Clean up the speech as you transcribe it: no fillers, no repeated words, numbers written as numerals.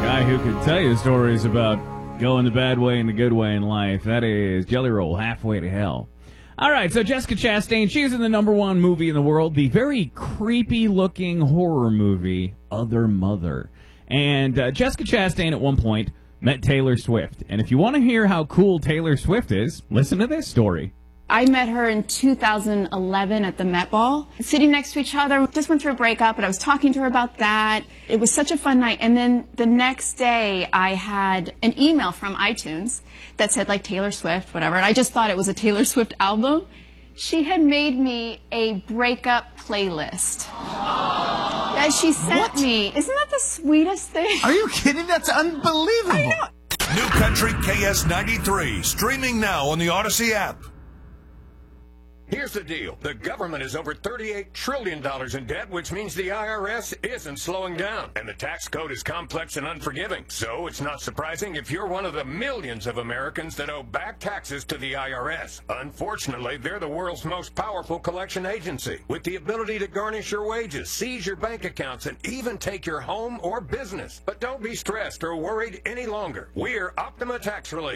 Guy who can tell you stories about going the bad way and the good way in life. That is Jelly Roll, Halfway to Hell. All right, so Jessica Chastain, she's in the #1 movie in the world, the very creepy-looking horror movie, Other Mother. And Jessica Chastain at one point met Taylor Swift. And if you want to hear how cool Taylor Swift is, listen to this story. I met her in 2011 at the Met Ball, sitting next to each other. Just went through a breakup, and I was talking to her about that. It was such a fun night. And then the next day, I had an email from iTunes that said, like, Taylor Swift, whatever. And I just thought it was a Taylor Swift album. She had made me a breakup playlist that she sent me. Isn't that the sweetest thing? Are you kidding? That's unbelievable. I know. New Country KS93, streaming now on the Odyssey app. Here's the deal. The government is over $38 trillion in debt, which means the IRS isn't slowing down. And the tax code is complex and unforgiving. So it's not surprising if you're one of the millions of Americans that owe back taxes to the IRS. Unfortunately, they're the world's most powerful collection agency, with the ability to garnish your wages, seize your bank accounts, and even take your home or business. But don't be stressed or worried any longer. We're Optima Tax Relief.